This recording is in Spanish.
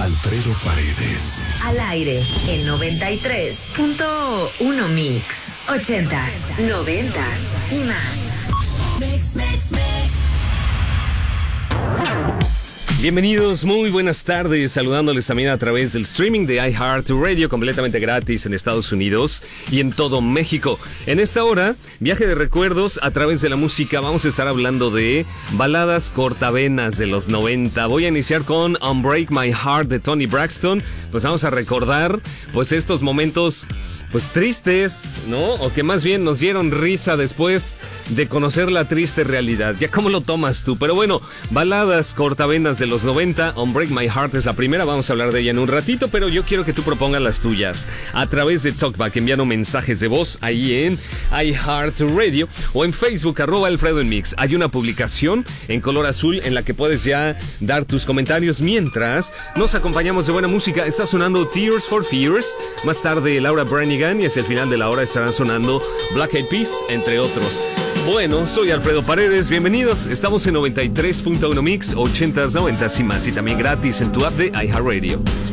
Alfredo Paredes. Al aire, el 93.1 Mix. 80s, 90s y más. Mix. Bienvenidos, muy buenas tardes, saludándoles también a través del streaming de iHeartRadio, completamente gratis en Estados Unidos y en todo México. En esta hora, viaje de recuerdos a través de la música. Vamos a estar hablando de baladas cortavenas de los 90. Voy a iniciar con Unbreak My Heart de Toni Braxton. Pues vamos a recordar pues estos momentos pues tristes, ¿no? O que más bien nos dieron risa después de conocer la triste realidad. Ya cómo lo tomas tú. Pero bueno, baladas cortavenas de los 90. Unbreak My Heart es la primera. Vamos a hablar de ella en un ratito, pero yo quiero que tú propongas las tuyas a través de Talkback, enviando mensajes de voz ahí en iHeartRadio o en Facebook, @Alfredo en Mix. Hay una publicación en color azul en la que puedes ya dar tus comentarios mientras nos acompañamos de buena música. Está sonando Tears for Fears. Más tarde Laura Branigan, y hacia el final de la hora estarán sonando Black Eyed Peas, entre otros. Bueno, soy Alfredo Paredes, bienvenidos. Estamos en 93.1 Mix, 80s, 90s y más, y también gratis en tu app de iHeartRadio.